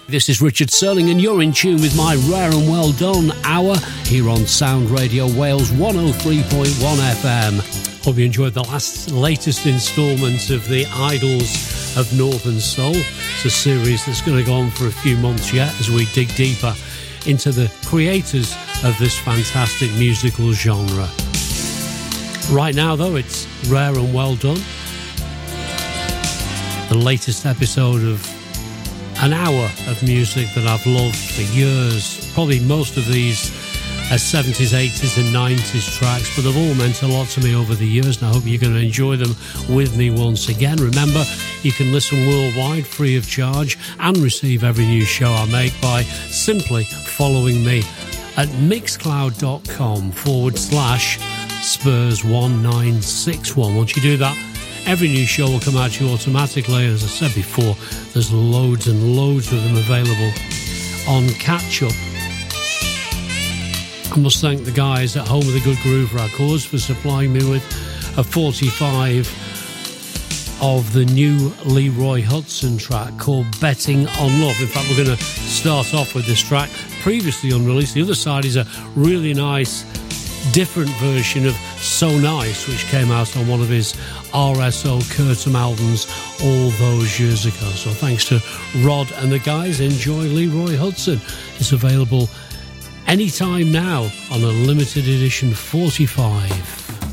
This is Richard Serling and you're in tune with my Rare and Well Done hour here on Sound Radio Wales 103.1 FM. Hope you enjoyed the latest instalment of the Idols of Northern Soul. It's a series that's going to go on for a few months yet as we dig deeper into the creators of this fantastic musical genre. Right now though, it's Rare and Well Done, the latest episode of an hour of music that I've loved for years. Probably most of these are 70s, 80s and 90s tracks, but they've all meant a lot to me over the years, and I hope you're going to enjoy them with me once again. Remember, you can listen worldwide free of charge and receive every new show I make by simply following me at mixcloud.com/Spurs1961. Once you do that, every new show will come out to you automatically. As I said before, there's loads and loads of them available on catch-up. I must thank the guys at Home of the Good Groove Records for supplying me with a 45 of the new Leroy Hudson track called Betting on Love. In fact, we're going to start off with this track, previously unreleased. The other side is a really nice, different version of So Nice, which came out on one of his RSO Curtum albums all those years ago. So thanks to Rod and the guys. Enjoy Leroy Hudson. It's available anytime now on a limited edition 45.